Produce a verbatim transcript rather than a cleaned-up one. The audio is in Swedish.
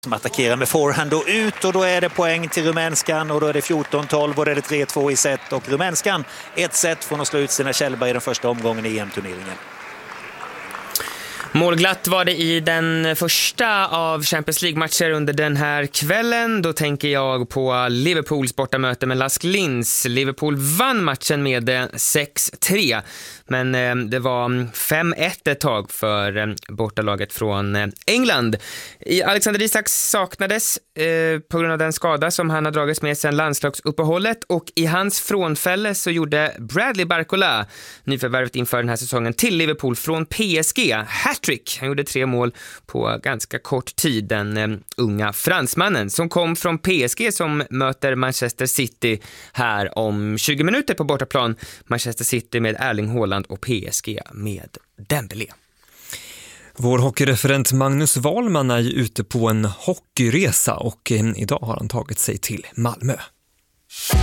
Som attackerar med forehand och ut, och då är det poäng till rumänskan, och då är det fjorton tolv och då är det tre två i set, och rumänskan ett set från att slå ut sina Kjellberg i den första omgången i E M-turneringen. Målglatt var det i den första av Champions League-matcher under den här kvällen. Då tänker jag på Liverpools bortamöte med Lask Linz. Liverpool vann matchen med sex tre. Men eh, det var fem ett ett tag för eh, bortalaget från eh, England. I Alexander Isak saknades eh, på grund av den skada som han har dragits med sedan landslagsuppehållet. Och i hans frånfälle så gjorde Bradley Barcola, nyförvärvet inför den här säsongen, till Liverpool från P S G. Hattrick. Han gjorde tre mål på ganska kort tid, den eh, unga fransmannen som kom från P S G som möter Manchester City här om tjugo minuter på bortaplan. Manchester City med Erling Haaland och P S G med Dembélé. Vår hockeyreferent Magnus Wahlman är ju ute på en hockeyresa och idag har han tagit sig till Malmö.